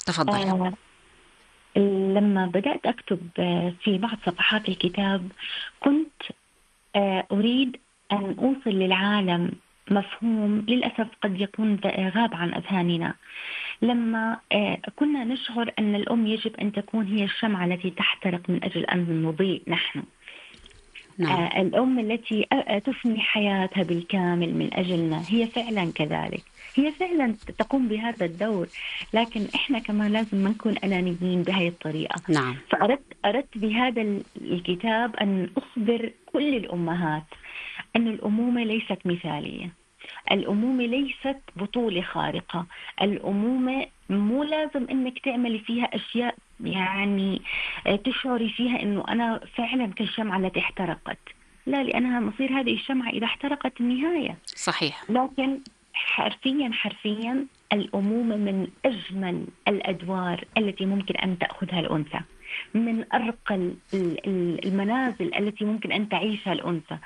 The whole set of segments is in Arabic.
تفضلي. آه لما بدأت أكتب في بعض صفحات الكتاب، كنت أريد أن أوصل للعالم مفهوم للأسف قد يكون غاب عن أذهاننا. لما كنا نشعر أن الأم يجب أن تكون هي الشمعة التي تحترق من أجل أن نضيء نحن. نعم. الأم التي تفني حياتها بالكامل من أجلنا، هي فعلا كذلك، هي فعلا تقوم بهذا الدور. لكن إحنا كمان لازم ما نكون أنانيين بهذه الطريقة. نعم. فأردت بهذا الكتاب أن أخبر كل الأمهات أن الأمومة ليست مثالية، الأمومة ليست بطولة خارقة، الأمومة مو لازم إنك تعملي فيها أشياء يعني تشعري فيها إنه أنا فعلا كالشمعة التي احترقت. لا، لأنها مصير هذه الشمعة إذا احترقت النهاية. صحيح. لكن حرفيا حرفيا الأمومة من أجمل الأدوار التي ممكن أن تأخذها الأنثى، من أرقى المنازل التي ممكن أن تعيشها الأنثى.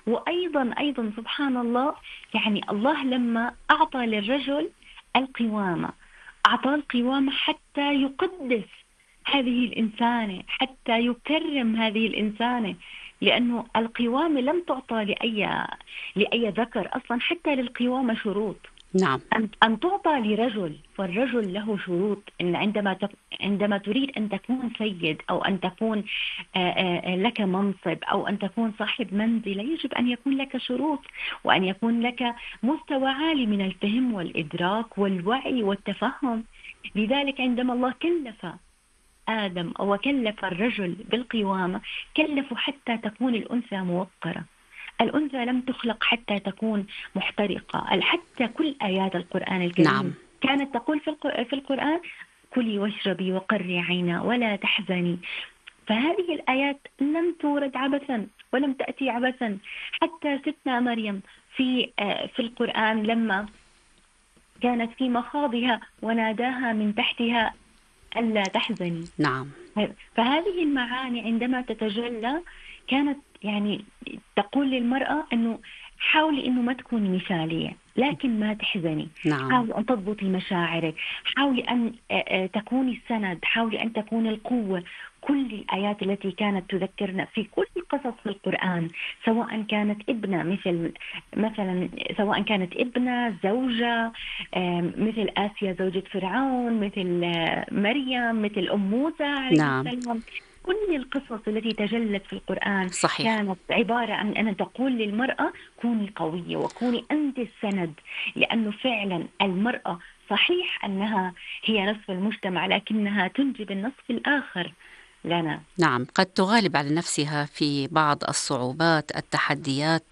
وأيضا سبحان الله، يعني الله لما أعطى للرجل القوامة، أعطاه القوامة حتى يقدس هذه الإنسانة، حتى يكرم هذه الإنسانة. لأنه القوامة لم تعطى لأي ذكر أصلا، حتى للقوامة شروط. نعم. أن تعطى لرجل، فالرجل له شروط. إن عندما تريد أن تكون سيد، أو أن تكون لك منصب، أو أن تكون صاحب منزل، يجب أن يكون لك شروط، وأن يكون لك مستوى عالي من الفهم والإدراك والوعي والتفهم. لذلك عندما الله كلف آدم أو كلف الرجل بالقوامة، كلفه حتى تكون الأنثى موقرة. الأنثى لم تخلق حتى تكون محترقة. حتى كل آيات القرآن نعم. الكريم كانت تقول في القرآن: كلي واشربي وقري عينا ولا تحزني. فهذه الآيات لم تورد عبثا ولم تأتي عبثا. حتى ستنا مريم في القرآن لما كانت في مخاضها وناداها من تحتها ألا تحزني. نعم. فهذه المعاني عندما تتجلى كانت يعني تقول للمرأة أنه حاولي أنه ما تكوني مثالية، لكن ما تحزني. نعم. حاولي أن تضبطي مشاعرك، حاولي أن تكوني السند، حاولي أن تكوني القوة. كل الآيات التي كانت تذكرنا في كل قصص في القرآن، سواء كانت ابنة مثلا سواء كانت ابنة، زوجة، مثل آسيا زوجة فرعون، مثل مريم، مثل أم موسى عليه نعم. السلام. كل القصص التي تجلت في القرآن صحيح. كانت عبارة عن أن تقول للمرأة: كوني قوية وكوني أنت السند. لأنه فعلا المرأة صحيح أنها هي نصف المجتمع، لكنها تنجب النصف الآخر لنا. نعم، قد تغالب على نفسها في بعض الصعوبات التحديات،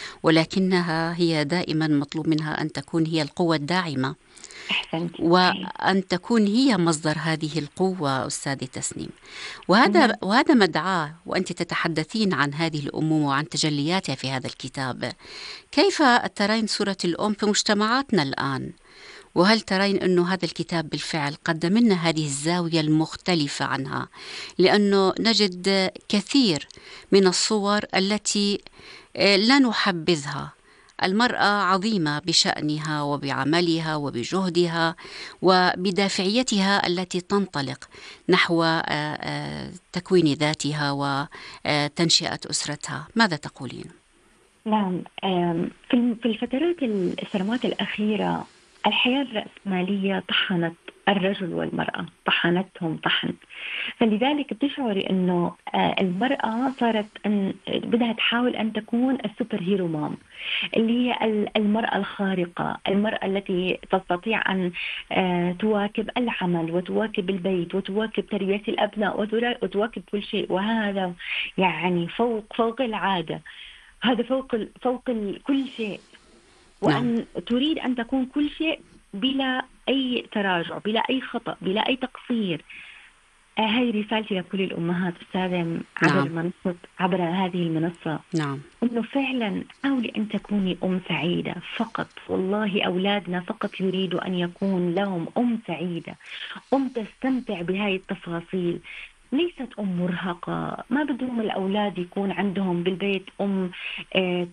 ولكنها هي دائما مطلوب منها أن تكون هي القوة الداعمة، أحسنت. وأن تكون هي مصدر هذه القوة. أستاذة تسنيم، مهم. وهذا مدعاة وأنت تتحدثين عن هذه الأمومة وعن تجلياتها في هذا الكتاب. كيف ترين صورة الأم في مجتمعاتنا الآن؟ وهل ترين أنه هذا الكتاب بالفعل قدم لنا هذه الزاوية المختلفة عنها؟ لأنه نجد كثير من الصور التي لا نحبذها. المرأة عظيمة بشأنها وبعملها وبجهدها وبدافعيتها التي تنطلق نحو تكوين ذاتها وتنشئة أسرتها. ماذا تقولين؟ نعم. في السنوات الأخيرة، الحياة الرأسمالية طحنت الرجل والمرأة، طحنتهم طحن. فلذلك بتشعري أنه المرأة صارت بدها تحاول أن تكون السوبر هيرو مام، اللي هي المرأة الخارقة، المرأة التي تستطيع أن تواكب العمل وتواكب البيت وتواكب تربية الأبناء وتواكب كل شيء. وهذا يعني فوق العادة، هذا كل شيء. نعم. وأن تريد أن تكون كل شيء بلا أي تراجع، بلا أي خطأ، بلا أي تقصير. هاي رسالتي لكل الأمهات أستاذة نعم. عبر هذه المنصة، نعم. أنه فعلا حاولي أن تكوني أم سعيدة فقط. والله أولادنا فقط يريدوا أن يكون لهم أم سعيدة، أم تستمتع بهاي التفاصيل. ليست أم مرهقة. ما بدهم الأولاد يكون عندهم بالبيت أم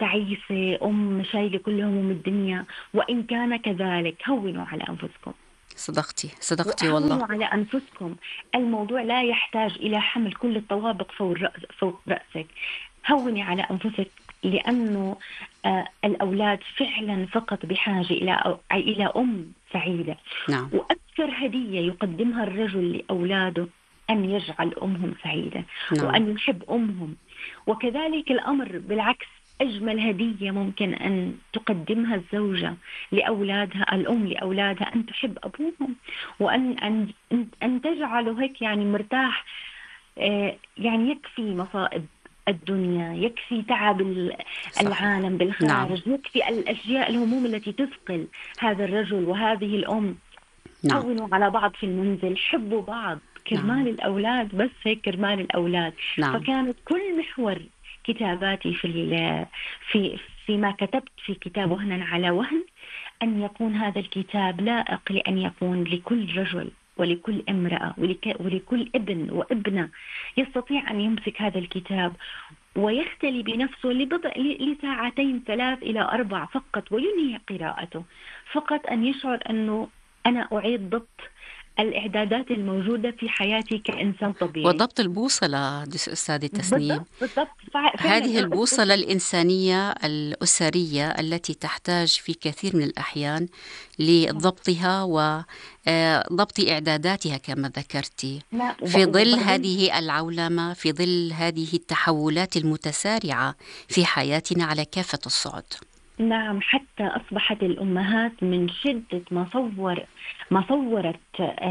تعيسة، أم شايلة كل هموم الدنيا. وإن كان كذلك هونوا على أنفسكم. صدقتي والله. وهونوا على أنفسكم. الموضوع لا يحتاج إلى حمل كل الطوابق فوق رأسك. هوني على أنفسك، لأنه الأولاد فعلا فقط بحاجة إلى أم سعيدة. نعم. وأكثر هدية يقدمها الرجل لأولاده أن يجعل أمهم سعيدة نعم. وأن يحب أمهم. وكذلك الأمر بالعكس، أجمل هدية ممكن أن تقدمها الزوجة لأولادها، الأم لأولادها، أن تحب أبوهم، وأن أن تجعله هيك يعني مرتاح. يعني يكفي مصائب الدنيا، يكفي تعب صحيح. العالم نعم. بالخارج، يكفي الأشياء الهموم التي تثقل هذا الرجل وهذه الأم. نعم. هونوا على بعض في المنزل، حبوا بعض كرمال نعم. الأولاد، بس هيك كرمال الأولاد. نعم. فكانت كل محور كتاباتي في فيما كتبت في كتاب وهنا على وهن أن يكون هذا الكتاب لائق لأن يكون لكل رجل ولكل امرأة ولكل ابن وابنة يستطيع أن يمسك هذا الكتاب ويختلي بنفسه لساعتين 3 إلى 4 فقط، وينهي قراءته. فقط أن يشعر أنه أنا أعيد ضبط الإعدادات الموجودة في حياتي كإنسان طبيعي. وضبط البوصلة أستاذة تسنيم، بالضبط فعلا هذه أنا البوصلة الإنسانية الأسرية التي تحتاج في كثير من الأحيان لضبطها وضبط إعداداتها كما ذكرتي، لا في ظل وبعدين هذه العولمة، في ظل هذه التحولات المتسارعة في حياتنا على كافة الصعد. نعم، حتى أصبحت الأمهات من شدة ما صورت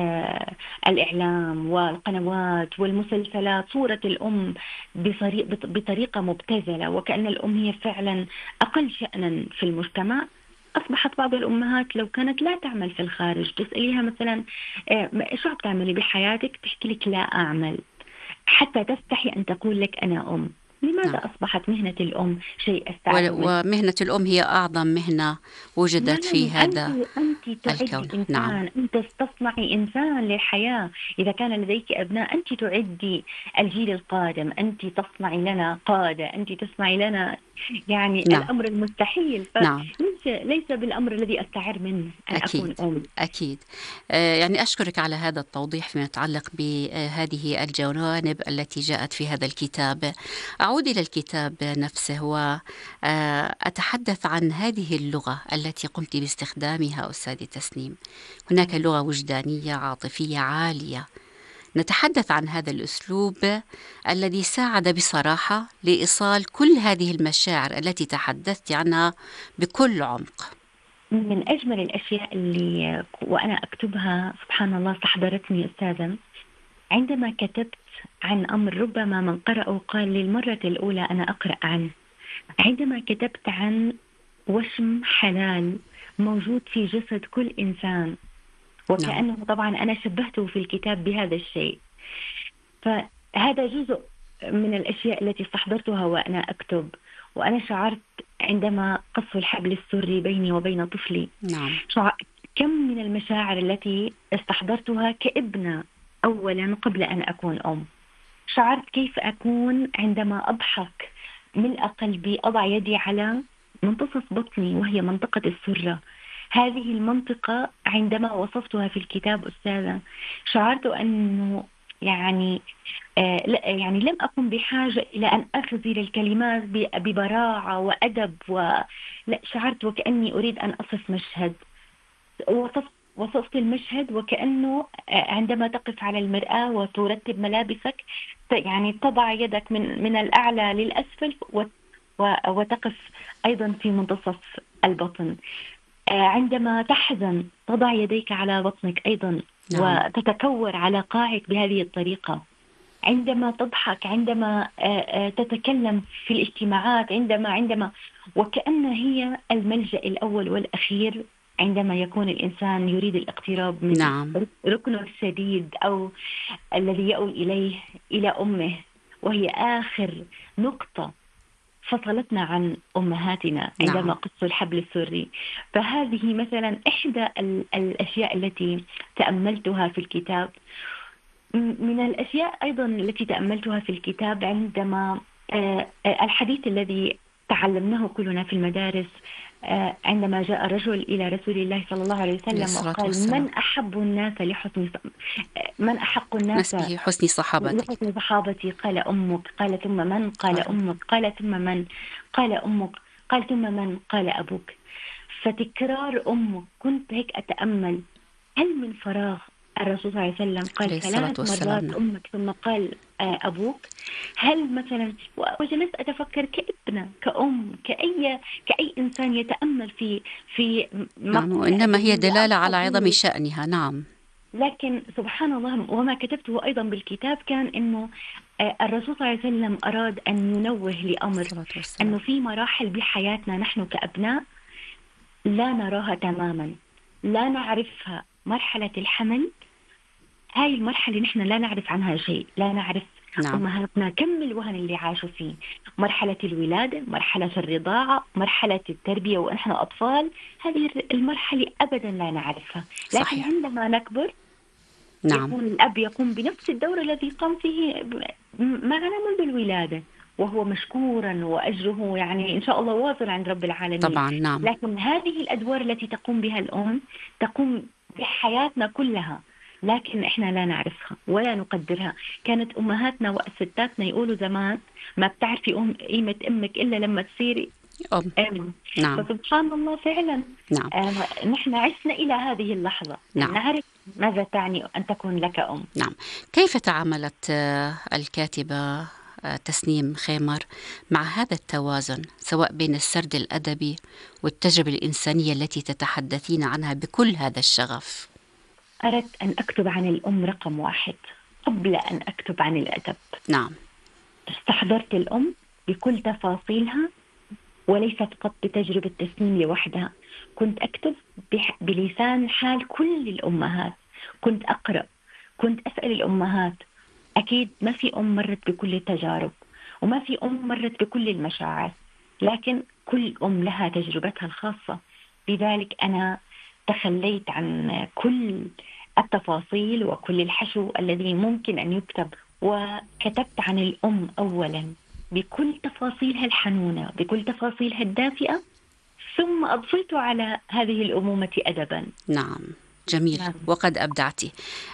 الإعلام والقنوات والمسلسلات صورة الأم بطريقة مبتذلة، وكأن الأم هي فعلا أقل شأنا في المجتمع. أصبحت بعض الأمهات لو كانت لا تعمل في الخارج تسأليها مثلا شو بتعملي بحياتك، تحكي لك لا أعمل، حتى تستحي أن تقول لك أنا أم. لماذا نعم. أصبحت مهنة الأم شيء أستعر منه؟ ومهنة الأم هي أعظم مهنة وجدت في نعم، أنت هذا أنت الكون. تعدي نعم. إنسان، أنت تصنعي إنسان للحياة. إذا كان لديك أبناء أنت تعدي الجيل القادم، أنت تصنعي لنا قادة، أنت تصنعي لنا يعني نعم. الأمر المستحيل. نعم. فليس بالأمر الذي أستعر منه أن أكون أكيد. أم. أكيد. يعني أشكرك على هذا التوضيح فيما يتعلق بهذه الجوانب التي جاءت في هذا الكتاب. أعود إلى الكتاب نفسه وأتحدث عن هذه اللغة التي قمت باستخدامها أستاذة تسنيم. هناك لغة وجدانية عاطفية عالية. نتحدث عن هذا الأسلوب الذي ساعد بصراحة لإيصال كل هذه المشاعر التي تحدثت عنها بكل عمق. من أجمل الأشياء اللي وأنا أكتبها سبحان الله استحضرتني أستاذة، عندما كتبت عن أمر ربما من قرأه قال للمرة الأولى أنا أقرأ عنه. عندما كتبت عن وشم حلال موجود في جسد كل إنسان، نعم. وكأنه طبعا أنا شبهته في الكتاب بهذا الشيء. فهذا جزء من الأشياء التي استحضرتها وأنا أكتب. وأنا شعرت عندما قص الحبل السري بيني وبين طفلي، نعم. كم من المشاعر التي استحضرتها كابنة أولا قبل أن أكون أم. شعرت كيف أكون عندما أضحك ملء قلبي، أضع يدي على منتصف بطني وهي منطقة السرة. هذه المنطقة عندما وصفتها في الكتاب أستاذة شعرت أنه يعني يعني لم أكن بحاجة إلى أن أخزل الكلمات ببراعة وأدب لا، شعرت وكأني أريد أن أصف مشهد. وصفت المشهد وكأنه عندما تقف على المرآة وترتب ملابسك، يعني تضع يدك من الأعلى للأسفل وتقف أيضا في منتصف البطن. عندما تحزن تضع يديك على بطنك أيضا. نعم. وتتكور على قاعك بهذه الطريقة. عندما تضحك، عندما تتكلم في الاجتماعات، عندما وكأن هي الملجأ الأول والأخير عندما يكون الإنسان يريد الاقتراب من نعم. ركنه الشديد أو الذي يؤول إليه إلى أمه، وهي آخر نقطة فصلتنا عن أمهاتنا عندما نعم. قصوا الحبل السري. فهذه مثلا إحدى الأشياء التي تأملتها في الكتاب. من الأشياء أيضا التي تأملتها في الكتاب عندما الحديث الذي تعلمناه كلنا في المدارس عندما جاء رجل إلى رسول الله صلى الله عليه عليه وسلم الصلاة وقال: والسلام. من أحب الناس لحسن من أحق الناس نسبه حسن صحابتك. لحسن صحابتي؟ قال أمك. قال: ثم من؟ قال قال أمك. قال: ثم من؟ قال أمك. قال: ثم من؟ قال أبوك. فتكرار أمك، كنت هيك أتأمل، هل من فراغ الرسول صلى الله عليه وسلم قال عليه الصلاة 3 والسلام. مرات نعم. أمك ثم قال أبوك؟ هل مثلا، وجلست أتفكر كابنة، كأم، كأي إنسان يتأمل في نعم، مقطع وإنما هي هذه دلالة على عظم القضية. شأنها. نعم. لكن سبحان الله، وما كتبته أيضا بالكتاب كان إنه الرسول صلى الله عليه وسلم أراد أن ينوه لأمر، الصلاة والسلام. أنه في مراحل بحياتنا نحن كأبناء لا نراها تماما، لا نعرفها. مرحلة الحمل، هاي المرحلة نحن لا نعرف عنها شيء، لا نعرف نعم. أمهاتنا كم الوهن اللي عاشوا فيه. مرحلة الولادة، مرحلة الرضاعة، مرحلة التربية ونحن أطفال، هذه المرحلة أبدا لا نعرفها. لكن صحيح. عندما نكبر نعم. يكون الأب يقوم بنفس الدور الذي قام فيه معنا منذ الولادة، وهو مشكورا وأجره يعني إن شاء الله واصل عند رب العالمين. طبعا. نعم. لكن هذه الأدوار التي تقوم بها الأم تقوم بحياتنا كلها، لكن إحنا لا نعرفها ولا نقدرها. كانت أمهاتنا وستاتنا يقولوا زمان: ما بتعرفي قيمة أمك إلا لما تصيري أم. أم. نعم. فسبحان الله فعلا نعم. نحن عشنا إلى هذه اللحظة أن نعم. نعرف ماذا تعني أن تكون لك أم. نعم. كيف تعاملت الكاتبة تسنيم خيمر مع هذا التوازن، سواء بين السرد الأدبي والتجربة الإنسانية التي تتحدثين عنها بكل هذا الشغف؟ أردت أن أكتب عن الأم رقم 1 قبل أن أكتب عن الأدب. نعم. استحضرت الأم بكل تفاصيلها، وليس فقط بتجربة تسنيم لوحدها. كنت أكتب بلسان حال كل الأمهات، كنت أقرأ، كنت أسأل الأمهات. أكيد ما في أم مرت بكل التجارب، وما في أم مرت بكل المشاعر، لكن كل أم لها تجربتها الخاصة. لذلك أنا تخليت عن كل التفاصيل وكل الحشو الذي ممكن أن يكتب، وكتبت عن الأم أولا بكل تفاصيلها الحنونة، بكل تفاصيلها الدافئة، ثم أضفت على هذه الأمومة أدبا. نعم. جميل. نعم. وقد أبدعتي.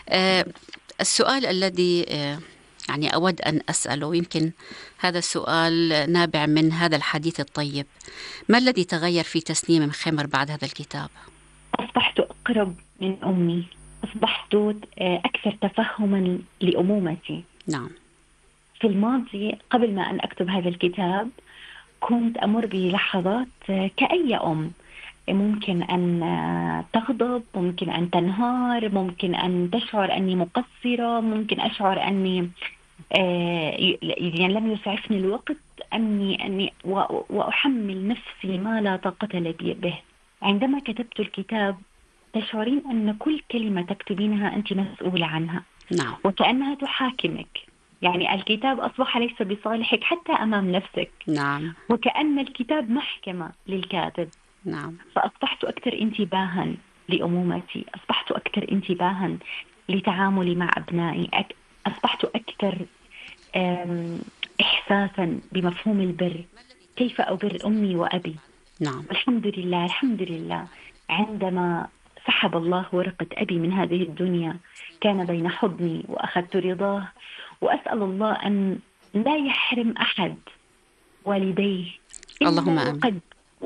السؤال الذي يعني أود أن أسأله، يمكن هذا السؤال نابع من هذا الحديث الطيب، ما الذي تغير في تسنيم خيمر بعد هذا الكتاب؟ أصبحت أقرب من أمي، أصبحت أكثر تفهما لأمومتي. نعم. في الماضي قبل ما أن أكتب هذا الكتاب كنت أمر بلحظات كأي أم، ممكن أن تغضب، ممكن أن تنهار، ممكن أن تشعر أني مقصرة، ممكن أشعر أني يعني لم يسعفني الوقت، أني وأحمل نفسي ما لا طاقة لي به. عندما كتبت الكتاب تشعرين أن كل كلمة تكتبينها أنت مسؤولة عنها، نعم. وكأنها تحاكمك. يعني الكتاب أصبح ليس بصالحك حتى أمام نفسك، نعم. وكأن الكتاب محكمة للكاتب. نعم. فأصبحت أكثر انتباها لأمومتي، أصبحت أكثر انتباها لتعاملي مع أبنائي، أصبحت أكثر إحساسا بمفهوم البر، كيف أبر أمي وأبي. نعم. الحمد لله، الحمد لله، عندما سحب الله ورقة أبي من هذه الدنيا كان بين حضني وأخذت رضاه، وأسأل الله أن لا يحرم أحد والديه اللهم إلا آمين. وقد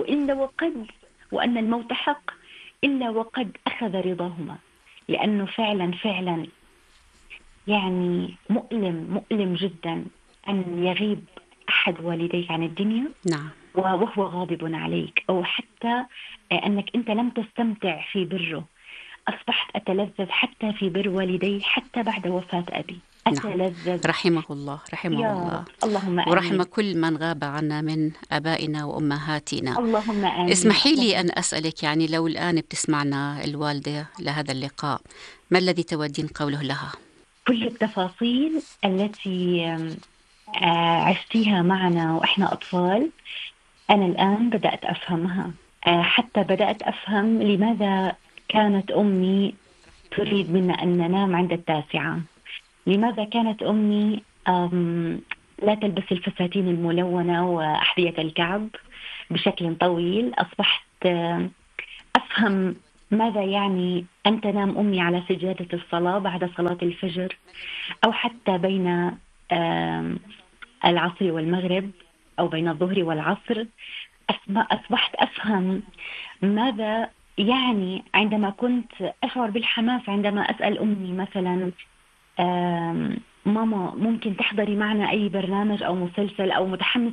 وأن الموت حق إلا وقد أخذ رضاهما. لأنه فعلا فعلا يعني مؤلم جدا أن يغيب أحد والديك عن الدنيا نعم. وهو غاضب عليك، أو حتى أنك أنت لم تستمتع في بره. أصبحت أتلذذ حتى في بر والدي، حتى بعد وفاة أبي نعم. أتلذذ. رحمه الله. رحمه يا الله. رب، اللهم ورحم آمين. كل من غاب عنا من أبائنا وأمهاتنا. اللهم آمين. اسمحي لي أن أسألك، يعني لو الآن بتسمعنا الوالدة لهذا اللقاء، ما الذي تودين قوله لها؟ كل التفاصيل التي عشتيها معنا وإحنا أطفال أنا الآن بدأت أفهمها. حتى بدأت أفهم لماذا كانت أمي تريد منا أن ننام عند 9، لماذا كانت أمي لا تلبس الفساتين الملونة وأحذية الكعب، بشكل طويل. أصبحت أفهم ماذا يعني أن تنام أمي على سجادة الصلاة بعد صلاة الفجر، أو حتى بين العصر والمغرب، أو بين الظهر والعصر. أصبحت أفهم ماذا يعني عندما كنت أشعر بالحماس عندما أسأل أمي مثلا ماما ممكن تحضري معنا أي برنامج أو مسلسل، أو متحمس